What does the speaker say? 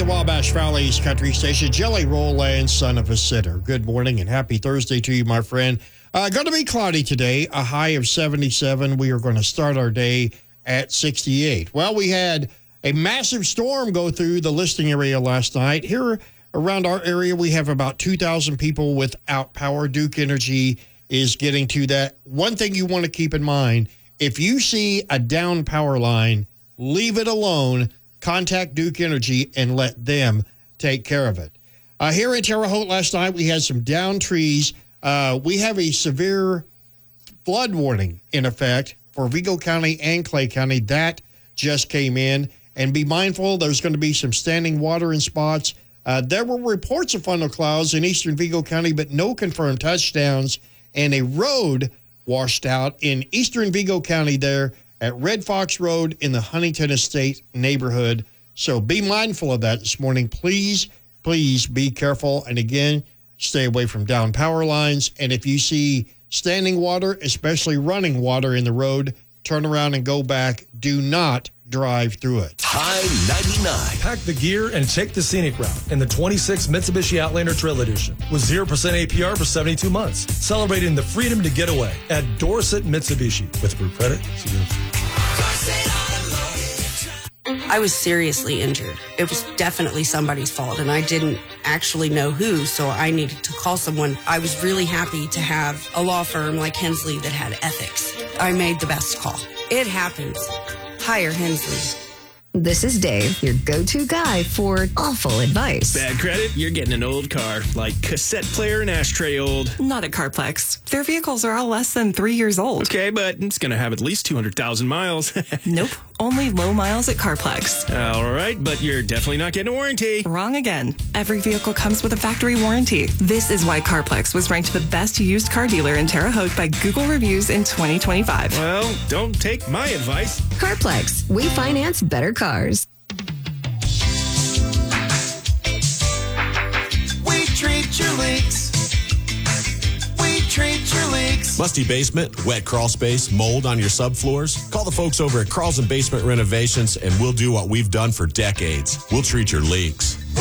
the Wabash Valley's country station, Jelly Roll and Son of a Sinner. Good morning and happy Thursday to you, my friend. Going to be cloudy today, a high of 77. We are going to start our day at 68. Well, we had a massive storm go through the listing area last night. Here around our area, we have about 2,000 people without power. Duke Energy is getting to that. One thing you want to keep in mind, if you see a down power line, leave it alone. Contact Duke Energy and let them take care of it. Here in Terre Haute last night, we had some downed trees. We have a severe flood warning in effect for Vigo County and Clay County. That just came in. And be mindful, there's going to be some standing water in spots. There were reports of funnel clouds in eastern Vigo County, but no confirmed touchdowns. And a road washed out in eastern Vigo County there at Red Fox Road in the Huntington Estate neighborhood. So be mindful of that this morning. Please, please be careful. And again, stay away from down power lines. And if you see standing water, especially running water in the road, turn around and go back. Do not drive through it. High 99. Pack the gear and take the scenic route in the 26 Mitsubishi Outlander Trail Edition with 0% APR for 72 months. Celebrating the freedom to get away at Dorset Mitsubishi with Group Credit. I was seriously injured. It was definitely somebody's fault, and I didn't actually know who, so I needed to call someone. I was really happy to have a law firm like Hensley that had ethics. I made the best call. It happens. Hire Hensley. This is Dave, your go-to guy for awful advice. Bad credit? You're getting an old car, like cassette player and ashtray old. Not at CarPlex. Their vehicles are all less than 3 years old. Okay, but it's going to have at least 200,000 miles. Nope. Only low miles at CarPlex. All right, but you're definitely not getting a warranty. Wrong again. Every vehicle comes with a factory warranty. This is why CarPlex was ranked the best used car dealer in Terre Haute by Google Reviews in 2025. Well, don't take my advice. CarPlex. We finance better cars. We treat your leaks. We treat your leaks. Musty basement, wet crawl space, mold on your subfloors? Call the folks over at Carlson Basement Renovations and we'll do what we've done for decades. We'll treat your leaks.